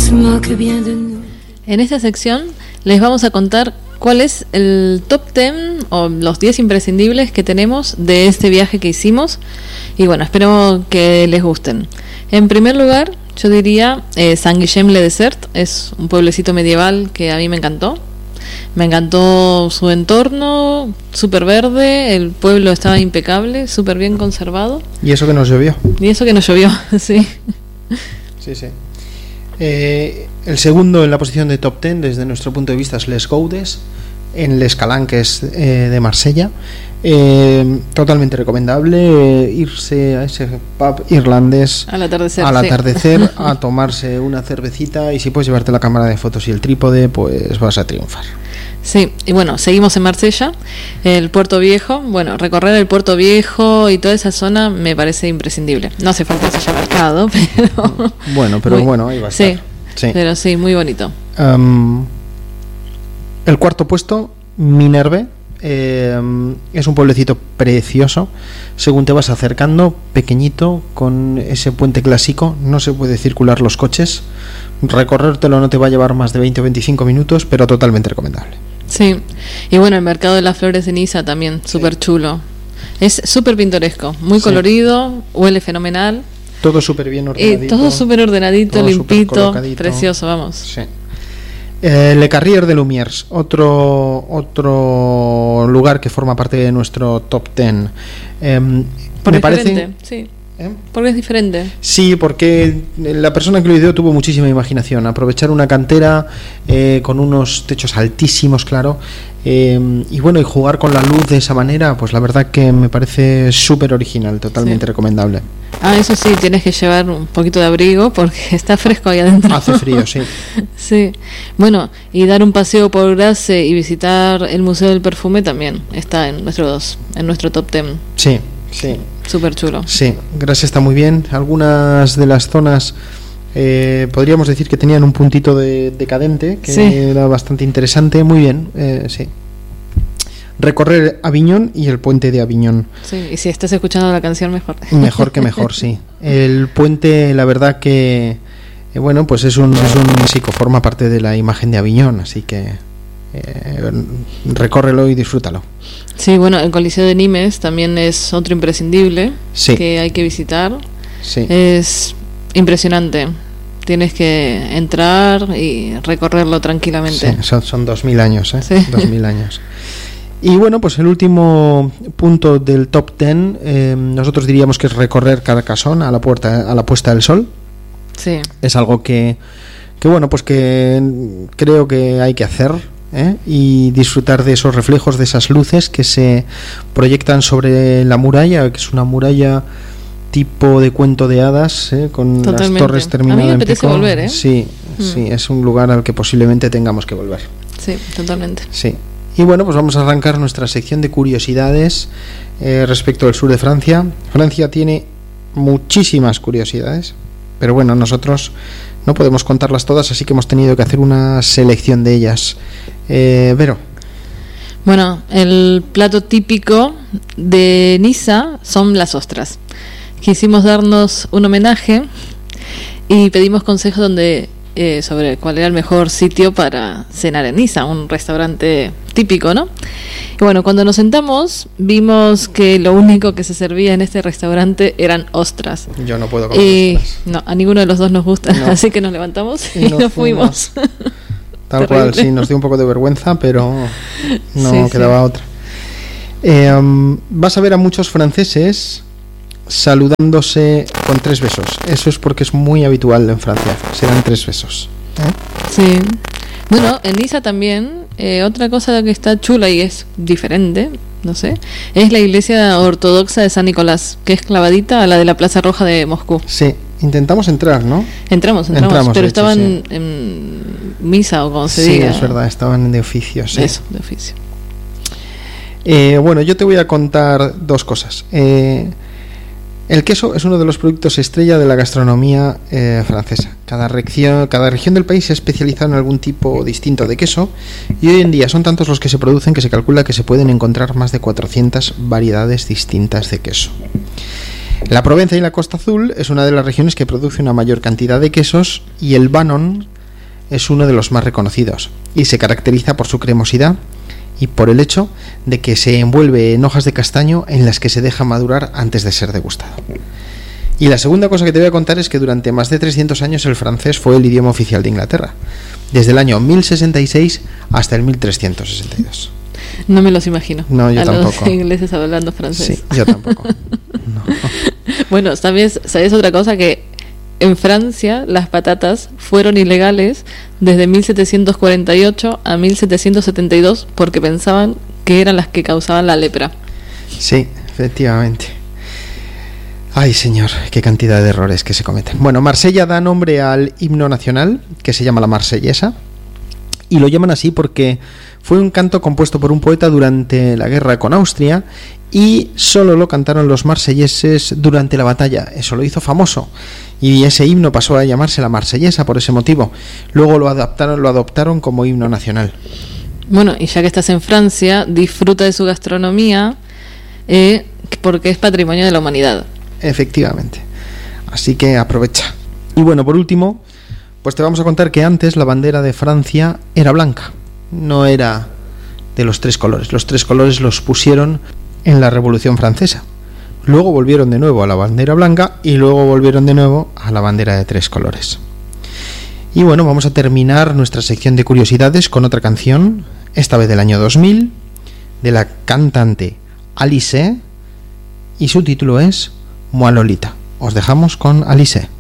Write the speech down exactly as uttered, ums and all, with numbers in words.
se moque bien de nous. En esta sección les vamos a contar cuál es el top diez o los diez imprescindibles que tenemos de este viaje que hicimos. Y bueno, espero que les gusten. En primer lugar, yo diría eh, Saint-Guillem-le-Desert. Es un pueblecito medieval que a mí me encantó. Me encantó su entorno, súper verde, el pueblo estaba impecable, súper bien conservado. Y eso que nos llovió. Y eso que nos llovió, sí. Sí, sí. Eh, el segundo en la posición de top diez desde nuestro punto de vista es Les Gaudes, en Les Calanques, que es eh, de Marsella. Eh, totalmente recomendable eh, irse a ese pub irlandés al atardecer, al sí. atardecer a tomarse una cervecita, y si puedes llevarte la cámara de fotos y el trípode, pues vas a triunfar. Sí, y bueno, seguimos en Marsella, el Puerto Viejo. Bueno, recorrer el Puerto Viejo y toda esa zona me parece imprescindible. No hace falta que haya mercado, pero... Bueno, pero muy, bueno, ahí va a sí, estar. Sí, pero sí, muy bonito. Um, el cuarto puesto, Minerve. Eh, es un pueblecito precioso. Según te vas acercando, pequeñito, con ese puente clásico, no se puede circular los coches. Recorrértelo no te va a llevar más de veinte o veinticinco minutos, pero totalmente recomendable. Sí, y bueno, el mercado de las flores de Niza también, súper sí. chulo. Es súper pintoresco, muy sí. colorido, huele fenomenal. Todo súper bien ordenadito. Y todo súper ordenadito, todo limpito, precioso, vamos. Sí. Eh, Le Carrier de Lumières, otro otro lugar que forma parte de nuestro top diez. Eh, Por me diferente, parece, sí. ¿Eh? Porque es diferente. Sí, porque la persona que lo ideó tuvo muchísima imaginación. Aprovechar una cantera eh, con unos techos altísimos, claro, eh, y bueno, y jugar con la luz de esa manera, pues la verdad que me parece súper original, totalmente sí. recomendable. Ah, eso sí, tienes que llevar un poquito de abrigo porque está fresco ahí adentro. Hace frío, sí. Sí. Bueno, y dar un paseo por Grasse y visitar el Museo del Perfume también está en nuestro en nuestro top diez. Sí, sí. Súper chulo. Sí, Grasse está muy bien. Algunas de las zonas eh, podríamos decir que tenían un puntito de decadente, que sí. era bastante interesante. Muy bien, eh, sí. Recorrer Aviñón y el puente de Aviñón. Sí, y si estás escuchando la canción, mejor. Mejor que mejor, sí. El puente, la verdad que, eh, bueno, pues es un, es un psico, forma parte de la imagen de Aviñón, así que eh, recórrelo y disfrútalo. Sí, bueno, el Coliseo de Nimes también es otro imprescindible sí. que hay que visitar. Sí. Es impresionante. Tienes que entrar y recorrerlo tranquilamente. Sí, son, son dos mil años, ¿eh? Sí. Dos mil años. Y bueno, pues el último punto del top diez, eh, nosotros diríamos que es recorrer Carcassonne a la puerta, a la puesta del sol. Sí. Es algo que, que bueno, pues que creo que hay que hacer, ¿eh? Y disfrutar de esos reflejos, de esas luces que se proyectan sobre la muralla, que es una muralla tipo de cuento de hadas, ¿eh? Con totalmente. Las torres terminadas a mí me en apetece pico. volver, ¿eh? Sí, mm. sí, es un lugar al que posiblemente tengamos que volver. Sí, totalmente. Sí. Y bueno, pues vamos a arrancar nuestra sección de curiosidades eh, respecto al sur de Francia. Francia tiene muchísimas curiosidades, pero bueno, nosotros no podemos contarlas todas, así que hemos tenido que hacer una selección de ellas. Eh, Vero. Bueno, el plato típico de Niza son las ostras. Quisimos darnos un homenaje y pedimos consejos donde eh, sobre cuál era el mejor sitio para cenar en Niza, un restaurante típico, ¿no? Y bueno, cuando nos sentamos vimos que lo único que se servía en este restaurante eran ostras. Yo no puedo comer y ostras. No, a ninguno de los dos nos gusta, no. Así que nos levantamos y, y nos, nos fuimos. fuimos. Tal cual, sí, nos dio un poco de vergüenza, pero no sí, quedaba sí. otra. Eh, um, vas a ver a muchos franceses saludándose con tres besos. Eso es porque es muy habitual en Francia. Serán tres besos. ¿Eh? Sí. Bueno, en Niza también, eh, otra cosa que está chula y es diferente, no sé, es la iglesia ortodoxa de San Nicolás, que es clavadita a la de la Plaza Roja de Moscú. Sí, intentamos entrar, ¿no? Entramos, entramos, entramos pero hecho, estaban sí. en misa o como se sí, diga. Sí, es verdad, estaban de oficio. Sí. Eso, de oficio. Eh, bueno, yo te voy a contar dos cosas. Eh, el queso es uno de los productos estrella de la gastronomía eh, francesa. Cada región, cada región del país se especializa en algún tipo distinto de queso y hoy en día son tantos los que se producen que se calcula que se pueden encontrar más de cuatrocientas variedades distintas de queso. La Provenza y la Costa Azul es una de las regiones que produce una mayor cantidad de quesos y el Banon es uno de los más reconocidos y se caracteriza por su cremosidad y por el hecho de que se envuelve en hojas de castaño en las que se deja madurar antes de ser degustado. Y la segunda cosa que te voy a contar es que durante más de trescientos años el francés fue el idioma oficial de Inglaterra, desde el año mil sesenta y seis hasta el mil trescientos sesenta y dos. No me los imagino. No, yo a tampoco. Los ingleses hablando francés. Sí, yo tampoco. No. Bueno, ¿sabes, ¿sabes otra cosa? Que en Francia las patatas fueron ilegales desde mil setecientos cuarenta y ocho a mil setecientos setenta y dos porque pensaban que eran las que causaban la lepra. Sí, efectivamente. Ay, señor, qué cantidad de errores que se cometen. Bueno, Marsella da nombre al himno nacional, que se llama la Marsellesa, y lo llaman así porque fue un canto compuesto por un poeta durante la guerra con Austria y solo lo cantaron los marselleses durante la batalla. Eso lo hizo famoso y ese himno pasó a llamarse la Marsellesa por ese motivo. Luego lo adaptaron, lo adoptaron como himno nacional. Bueno, y ya que estás en Francia, disfruta de su gastronomía eh, porque es patrimonio de la humanidad. Efectivamente. Así que aprovecha. Y bueno, por último, pues te vamos a contar que antes la bandera de Francia era blanca. No era de los tres colores. Los tres colores los pusieron en la Revolución Francesa. Luego volvieron de nuevo a la bandera blanca y luego volvieron de nuevo a la bandera de tres colores. Y bueno, vamos a terminar nuestra sección de curiosidades con otra canción, esta vez del año dos mil, de la cantante Alice, y su título es Moi Lolita. Os dejamos con Alice.